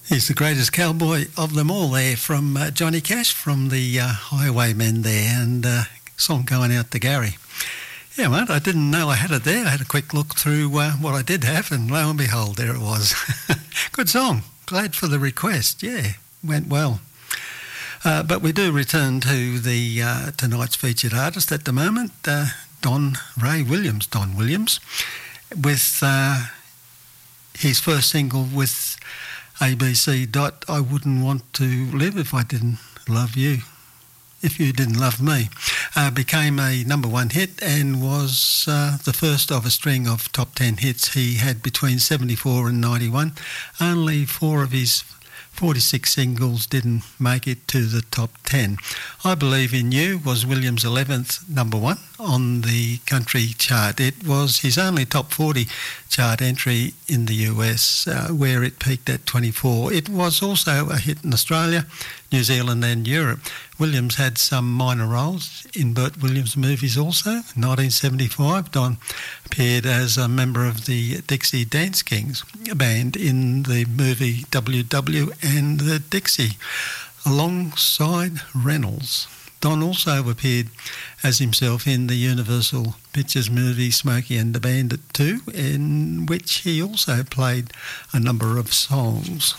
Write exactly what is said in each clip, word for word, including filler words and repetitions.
He's the greatest cowboy of them all there from uh, Johnny Cash, from the uh, Highwaymen there, and uh, song going out to Gary. Yeah, mate, I didn't know I had it there. I had a quick look through uh, what I did have, and lo and behold, there it was. Good song. Glad for the request. Yeah, went well. Uh, but we do return to the uh, tonight's featured artist at the moment, uh, Don Ray Williams, Don Williams, with uh, his first single with A B C dot, I Wouldn't Want to Live If I Didn't Love You, If You Didn't Love Me, uh, became a number one hit and was uh, the first of a string of top ten hits he had between seventy-four and ninety-one. Only four of his forty-six singles didn't make it to the top ten. I Believe in You was Williams' eleventh number one on the country chart. It was his only top forty chart entry in the U S, uh, where it peaked at twenty-four. It was also a hit in Australia, New Zealand and Europe. Williams had some minor roles in Burt Williams movies also. In nineteen seventy-five, Don appeared as a member of the Dixie Dance Kings band in the movie W W and the Dixie, alongside Reynolds. Don also appeared as himself in the Universal Pictures movie Smokey and the Bandit two, in which he also played a number of songs.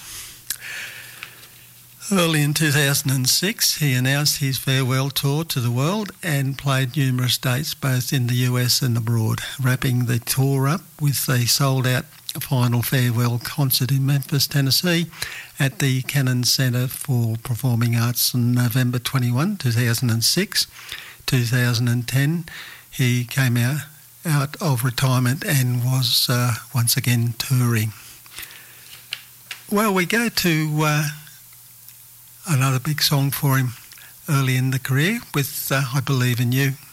Early in two thousand six, he announced his farewell tour to the world and played numerous dates both in the U S and abroad, wrapping the tour up with a sold-out final farewell concert in Memphis, Tennessee at the Cannon Center for Performing Arts on November twenty-first, two thousand six. two thousand ten, he came out, out of retirement and was uh, once again touring. Well, we go to uh, another big song for him early in the career with uh, I Believe in You.